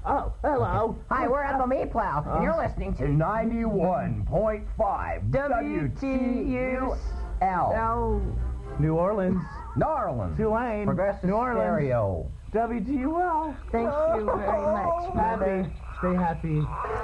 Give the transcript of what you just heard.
Oh, hello. Hi, we're Ethel Meatplow, and you're listening to 91.5 WTUL. New Orleans. Narland. Tulane. Progressive New Orleans. Stereo. WTUL. Thank you very much, Mother. Stay happy.